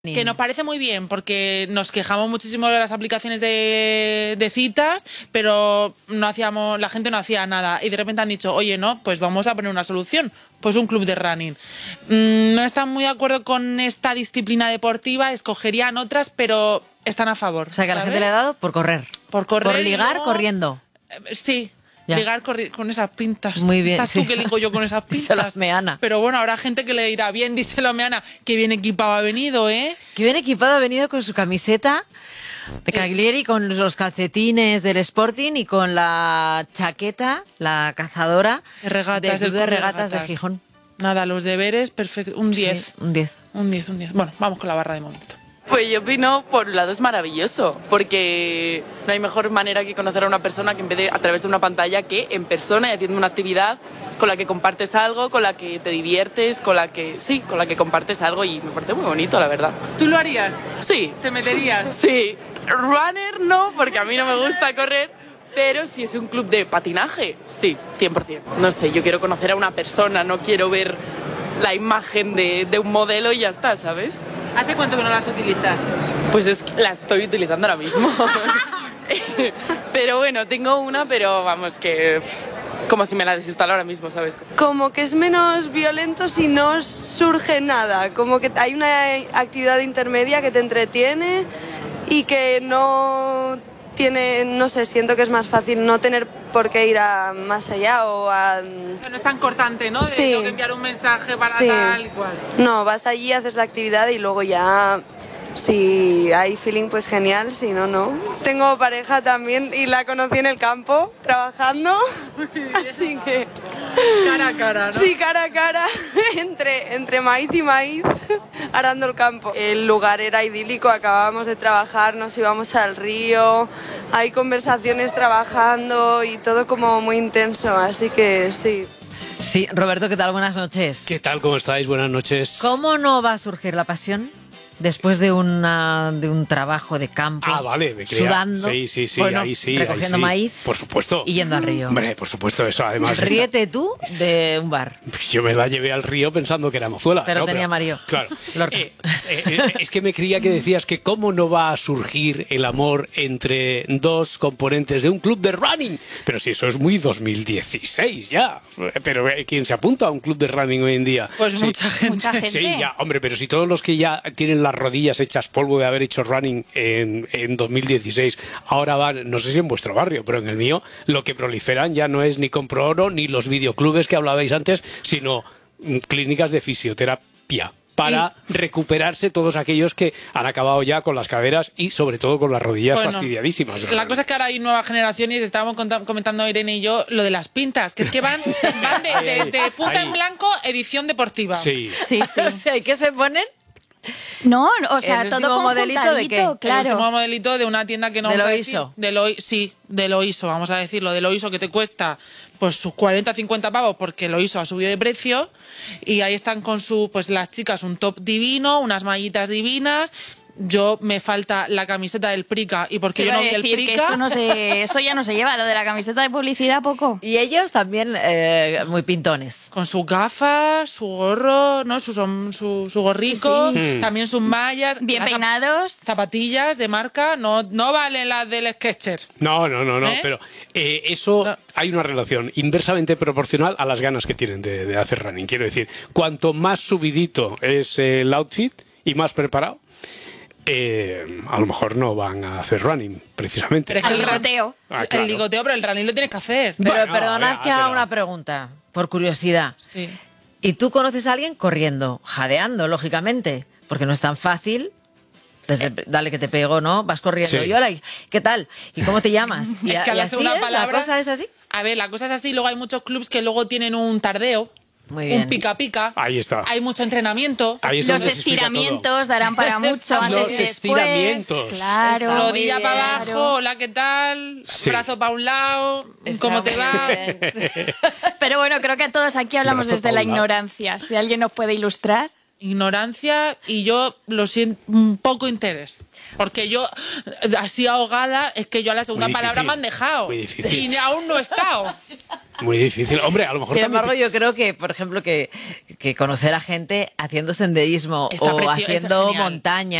Que nos parece muy bien, porque nos quejamos muchísimo de las aplicaciones de citas, pero la gente no hacía nada. Y de repente han dicho, oye, no, pues vamos a poner una solución. Pues un club de running. No están muy de acuerdo con esta disciplina deportiva, escogerían otras, pero están a favor. O sea, que a la gente le ha dado por correr. Por correr. Por ligar, no, corriendo. Sí. Ya. Ligar con esas pintas. Muy bien. Estás tú que ligo yo con esas pintas. Díselo a Meana. Pero bueno, habrá gente que le dirá, bien, díselo a Meana, que bien equipado ha venido, ¿eh? Que bien equipado ha venido con su camiseta de Cagliari, con los calcetines del Sporting y con la chaqueta, la cazadora de regatas de Gijón. Nada, los deberes, perfecto. Un 10. Sí, un 10. Un 10, un 10. Bueno, vamos con la barra de momento. Pues yo opino, por un lado es maravilloso, porque no hay mejor manera que conocer a una persona que en vez de a través de una pantalla, que en persona y haciendo una actividad con la que compartes algo, con la que te diviertes, con la que compartes algo, y me parece muy bonito, la verdad. ¿Tú lo harías? Sí. ¿Te meterías? Sí. Runner no, porque a mí no me gusta correr, pero si es un club de patinaje, sí, 100%. No sé, yo quiero conocer a una persona, no quiero ver la imagen de un modelo y ya está, ¿sabes? ¿Hace cuánto que no las utilizas? Pues es que la estoy utilizando ahora mismo. Pero bueno, tengo una, pero vamos, que como si me la desinstalo ahora mismo, ¿sabes? Como que es menos violento si no surge nada, como que hay una actividad intermedia que te entretiene y que no tiene, no sé, siento que es más fácil no tener por qué ir a más allá o a... O sea, no es tan cortante, ¿no? De Sí. tengo que enviar un mensaje para Sí. tal y cual. No, vas allí, haces la actividad y luego ya, si hay feeling, pues genial, si no, no. Tengo pareja también y la conocí en el campo, trabajando, así que... Cara a cara, ¿no? Sí, cara a cara, entre maíz y maíz, arando el campo. El lugar era idílico, acabábamos de trabajar, nos íbamos al río, hay conversaciones trabajando y todo como muy intenso, así que sí. Sí, Roberto, ¿qué tal? Buenas noches. ¿Qué tal? ¿Cómo estáis? Buenas noches. ¿Cómo no va a surgir la pasión después de un trabajo de campo? Ah, vale, me creía. Sudando, Sí, bueno, ahí sí. recogiendo ahí sí. maíz. Por supuesto. Y yendo al río. Hombre, por supuesto, eso además. Ríete tú de un bar. Yo me la llevé al río pensando que era mozuela. Pero ¿no? tenía Mario. Claro. Lorca. Es que me creía que decías que cómo no va a surgir el amor entre dos componentes de un club de running. Pero si eso es muy 2016 ya. Pero ¿quién se apunta a un club de running hoy en día? Pues Sí. mucha gente. Mucha gente. Sí, ya, hombre, pero si todos los que ya tienen las rodillas hechas polvo de haber hecho running en 2016, ahora van, no sé si en vuestro barrio, pero en el mío, lo que proliferan ya no es ni Compro Oro ni los videoclubes que hablabais antes, sino clínicas de fisioterapia para recuperarse todos aquellos que han acabado ya con las caderas y sobre todo con las rodillas fastidiadísimas. La cosa es que ahora hay nuevas generaciones, estábamos comentando Irene y yo, lo de las pintas, que es que van de punta Ahí. en blanco, edición deportiva. Sí. Sí, sí. O sea, ¿y qué se ponen? No, o sea, ¿El todo último modelito de qué? conjuntadito, El último claro. modelito de una tienda que no ¿De vamos a Loiso? decir. Sí, de Loiso, vamos a decirlo, de Loiso, que te cuesta pues sus 40 50 pavos porque Loiso ha subido de precio, y ahí están con pues las chicas, un top divino, unas mallitas divinas. Yo me falta la camiseta del Prica, y porque Te yo iba no a vi el decir que Prica. eso ya no se lleva, lo de la camiseta de publicidad poco. Y ellos también muy pintones. Con sus gafas, su gorro, ¿no? Su gorrico, Sí, también sus mallas. Bien las peinados. zapatillas de marca, no valen las del Skechers. No, ¿Eh? pero eso No. hay una relación inversamente proporcional a las ganas que tienen de hacer running. Quiero decir, cuanto más subidito es el outfit y más preparado, a lo mejor no van a hacer running, precisamente. Pero es que Al ligoteo. Ah, claro. El ligoteo, pero el running lo tienes que hacer. Pero Bueno, perdonad ya, que haga pero- una pregunta, por curiosidad. Sí. ¿Y tú conoces a alguien corriendo, jadeando, lógicamente? Porque no es tan fácil. Dale que te pego, ¿no? Vas corriendo. Sí. Y hola, ¿qué tal? ¿Y cómo te llamas? Y, Es que a y la así segunda es, la palabra- cosa es así. A ver, la cosa es así. Luego hay muchos clubs que luego tienen un tardeo, Muy bien. un pica-pica. Ahí está. Hay mucho entrenamiento. Ahí es Los donde se explica todo. estiramientos darán para mucho antes Los y después. estiramientos. Claro. Está muy Rodilla bien, para abajo, claro. hola, ¿qué tal? Sí. Brazo para un lado, Está ¿cómo te muy va? bien. Pero bueno, creo que todos aquí hablamos Brazo desde pa' la un lado. ignorancia. Si alguien nos puede ilustrar. Ignorancia, y yo lo siento, un poco interés. Porque yo, así ahogada, es que yo a la segunda Muy palabra difícil. me han dejado. Muy difícil. Y aún no he estado. Muy difícil. Hombre, a lo mejor Sin también embargo, yo creo que, por ejemplo, que conocer a gente haciendo senderismo Está o es haciendo genial. montaña